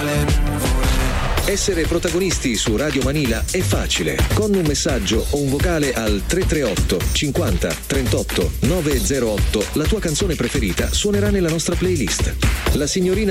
le nuvole. Essere protagonisti su Radio Manila è facile. Con un messaggio o un vocale al 338 50 38 908 la tua canzone preferita suonerà nella nostra playlist. La signorina